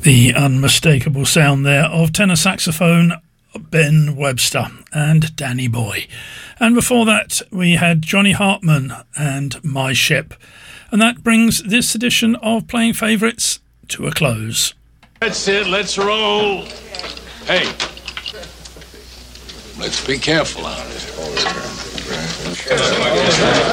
The unmistakable sound there of tenor saxophone Ben Webster and Danny Boy. And before that, we had Johnny Hartman and My Ship. And that brings this edition of Playing Favourites to a close. That's it, let's roll. Hey, let's be careful out there.